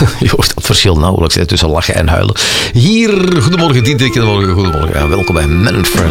Je hoort dat verschil nauwelijks tussen lachen en huilen. Hier, goedemorgen Diederik, goedemorgen. Ja, welkom bij Manfred.